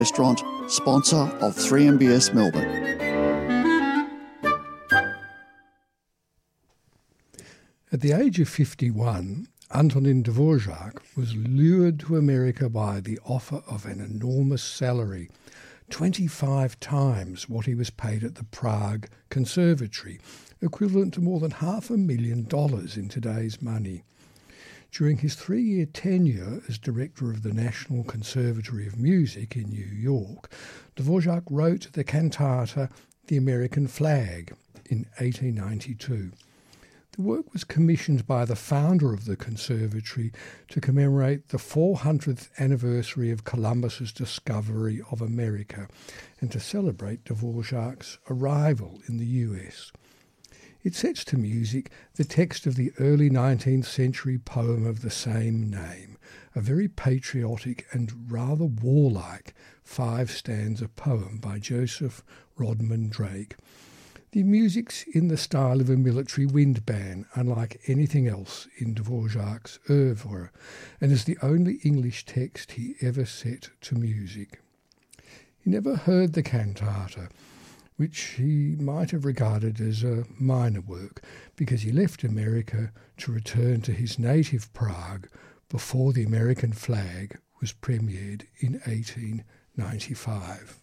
Restaurant, sponsor of 3MBS Melbourne. At the age of 51, Antonin Dvorak was lured to America by the offer of an enormous salary, 25 times what he was paid at the Prague Conservatory, equivalent to more than $500,000 in today's money. During his 3-year tenure as director of the National Conservatory of Music in New York, Dvorak wrote the cantata The American Flag in 1892. The work was commissioned by the founder of the conservatory to commemorate the 400th anniversary of Columbus's discovery of America and to celebrate Dvorak's arrival in the US. It sets to music the text of the early 19th century poem of the same name, a very patriotic and rather warlike 5-stanza poem by Joseph Rodman Drake. The music's in the style of a military wind band, unlike anything else in Dvorak's oeuvre, and is the only English text he ever set to music. He never heard the cantata, which he might have regarded as a minor work, because he left America to return to his native Prague before The American Flag was premiered in 1895.